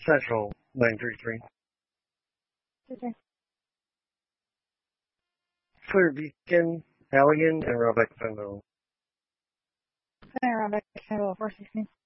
Central 933. Okay. Clear Beacon, Halligan, and Roebuck Fenville. Around back to 416.